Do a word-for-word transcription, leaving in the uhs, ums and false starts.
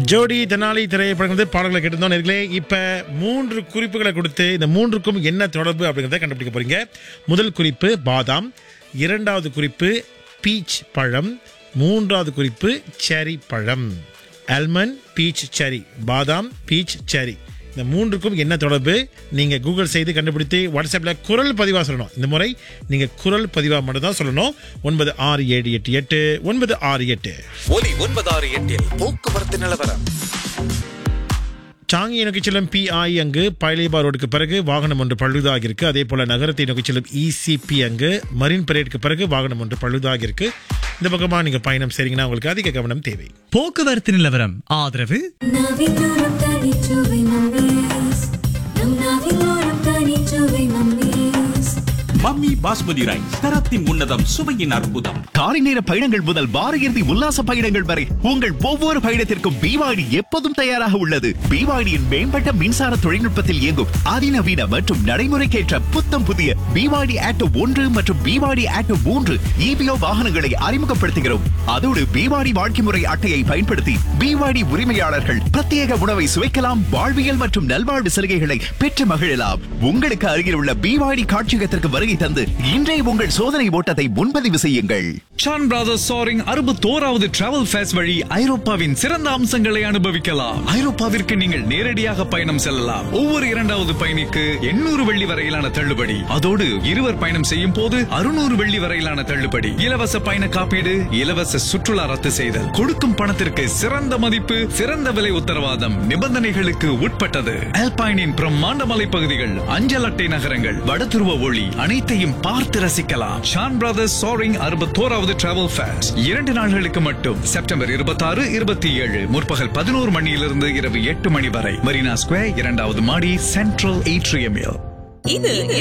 ஜோடி தெனாலி திரைப்படம் வந்து பாடல்களை கேட்டிருந்தோம் நேர்களே. இப்ப மூன்று குறிப்புகளை கொடுத்து இந்த மூன்றுக்கும் என்ன தொடர்பு அப்படிங்கிறத கண்டுபிடிக்க போறீங்க. முதல் குறிப்பு பாதாம், இரண்டாவது குறிப்பு பீச் பழம், மூன்றாவது குறிப்பு செரி பழம். ஆல்மண்ட், பீச், செரி. பாதாம், பீச், செரி. இந்த மூன்றுக்கும் என்ன தொடர்பு நீங்க கூகுள் செய்து கண்டுபிடித்து வாட்ஸ்அப்ல குரல் பதிவா சொல்லணும். இந்த முறை நீங்க குரல் பதிவா மட்டும் தான் சொல்லணும். ஒன்பது ஆறு ஏழு எட்டு எட்டு ஒன்பது ஆறு எட்டு ஒலி ஒன்பது ஆறு எட்டில் போக்குவரத்து நிலவரம். சாங்கி நோக்கி செல்லும் பிஐ அங்கு பைலேபா ரோடுக்கு பிறகு வாகனம் ஒன்று பழுதாகி இருக்கு. அதே போல நகரத்தை நோக்கி செல்லும் இசிபி அங்கு மரீன் பரேடுக்கு பிறகு வாகனம் ஒன்று பழுதாகி இருக்கு. இந்த பக்கமா நீங்க பயணம் செய்றீங்கன்னா உங்களுக்கு அதிக கவனம் தேவை. போக்குவரத்து நிலவரம் ஆதரவு மம்மி பாஸ்மதி ரைஸ், தரத்தின் உன்னதம், சுவையின் அற்புதம். காலை நேர பயணங்கள் முதல் வார இறுதி உல்லாச பயணங்கள் வரை உங்கள் ஒவ்வொரு பயணத்திற்கும் பிவாடி எப்போதும் தயாராக உள்ளது. பிவாடியின் மேம்பட்ட மின்சார தொழில்நுட்பத்தில் இயங்கும் அதிநவீன மற்றும் நடைமுறைக்கேற்ற புத்தம் புதிய பிவாடி ஆட்டோ ஒன்று மற்றும் பிவாடி ஆட்டோ மூன்று இபிஓ வாகனங்களை அறிமுகப்படுத்துகிறோம். அதோடு பிவாடி வாழ்க்கை முறை அட்டையை பயன்படுத்தி பிவாடி உரிமையாளர்கள் பிரத்யேக உணவை சுவைக்கலாம், வாழ்வியல் மற்றும் நல்வாழ்வு சலுகைகளை பெற்று மகிழலாம். உங்களுக்கு அருகில் உள்ள பிவாடி காட்சியகத்திற்கு வருகை தந்து இன்றைய உங்கள் சோதனை ஓட்டத்தை முன்பதிவு செய்யுங்கள். சான் பிரதர்ஸ் சாரிங் அறுபத்தோராவது டிராவல் ஃபேஸ் வழி ஐரோப்பாவின் சிறந்த அம்சங்களை அனுபவிக்கலாம். ஐரோப்பாவிற்கு நீங்கள் நேரடியாக பயணம் செல்லலாம். ஒவ்வொரு இரண்டாவது பயணிக்கு எண்ணூறு வெள்ளி வரையிலான தள்ளுபடி. அதோடு இருவர் பயணம் செய்யும் போது அறுநூறு வெள்ளி வரையிலான தள்ளுபடி. இலவச பயண காப்பீடு, இலவச சுற்றுலா ரத்து செய்தல், கொடுக்கும் பணத்திற்கு சிறந்த மதிப்பு, சிறந்த விலை உத்தரவாதம். நிபந்தனைகளுக்கு உட்பட்டது. ஆல்பைனின் பிரம்மாண்ட மலைப்பகுதிகள், அஞ்சல் அட்டை நகரங்கள், வடதுருவ ஒளி அனைத்தையும் பார்த்து ரசிக்கலாம். சான் பிரதர்ஸ் சாரிங் அறுபத்தோராவது டிராவல் ஃபேஸ் இரண்டு நாட்களுக்கு மட்டும். செப்டம்பர் இருபத்தி ஆறு இருபத்தி ஏழு முற்பகல் பதினோரு மணியிலிருந்து இரவு எட்டு மணி வரை. மரீனா ஸ்கொயர் இரண்டாவது மாடி, சென்ட்ரல் ஏட்ரியமில். இது